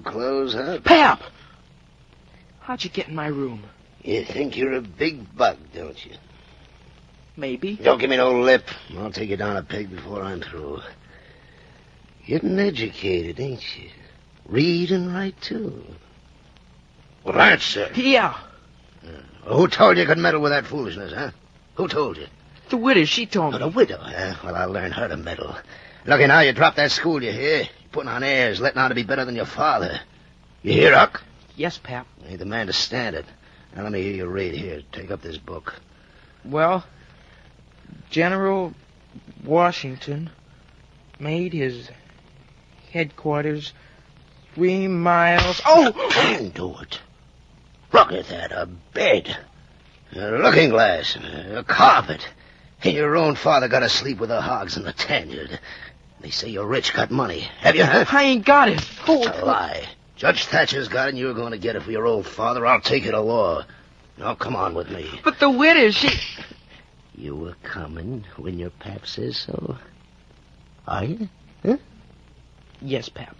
clothes, huh? Pap! How'd you get in my room? You think you're a big bug, don't you? Maybe. Don't give me no lip. I'll take you down a peg before I'm through. Getting educated, ain't you? Read and write, too. Well, answer. Yeah. Who told you could meddle with that foolishness, huh? Who told you? The widow, she told me. The widow, huh? Well, I'll learn her to meddle. Lucky now you dropped that school, you hear? You're putting on airs, letting on to be better than your father. You hear, Huck? Yes, Pap. You ain't the man to stand it. Now, let me hear you read. Here, take up this book. Well, General Washington made his headquarters 3 miles... Oh! Can do it. Look at that, a bed, a looking glass, a carpet. And your own father got to sleep with the hogs and the tanyard. They say you're rich, got money. Have you, huh? I ain't got it. It's a lie. Judge Thatcher's got it, and you're going to get it for your old father. I'll take you to law. Now, come on with me. But the widow, she... You were coming when your pap says so? Are you? Huh? Yes, Pap.